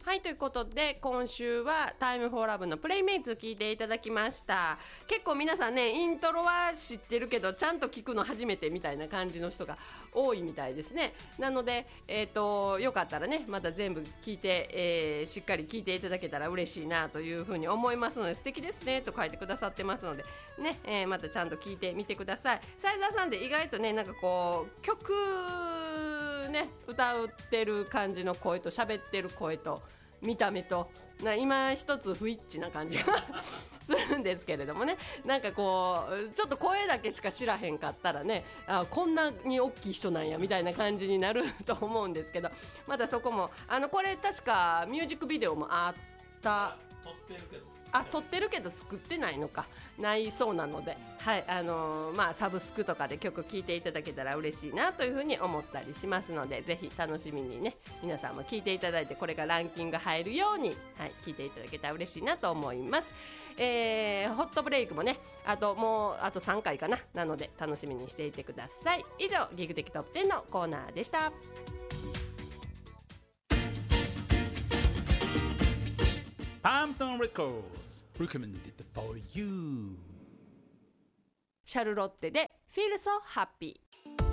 はい、ということで今週はタイムフォーラブのプレイメイツ聞いていただきました。結構皆さんねイントロは知ってるけどちゃんと聞くの初めてみたいな感じの人が多いみたいですね。なので、よかったらねまた全部聞いて、しっかり聞いていただけたら嬉しいなというふうに思いますので、素敵ですねと書いてくださってますのでね、またちゃんと聞いてみてください。斉沢さんで意外とねなんかこう曲ね歌ってる感じの声と喋ってる声と見た目と今一つ不一致な感じがするんですけれどもね、なんかこうちょっと声だけしか知らへんかったらねこんなに大きい人なんやみたいな感じになると思うんですけど、またそこもこれ確かミュージックビデオもあった撮ってるけど作ってないのかないそうなので、はいサブスクとかで曲聴いていただけたら嬉しいなというふうに思ったりしますので、ぜひ楽しみにね皆さんも聴いていただいてこれがランキング入るように、聴いていただけたら嬉しいなと思います。ホットブレイクもねあと3回かなので楽しみにしていてください。以上ギグ的トップ10のコーナーでした。 Palmton Records recommended for you. シャルロッテで Feel So Happy。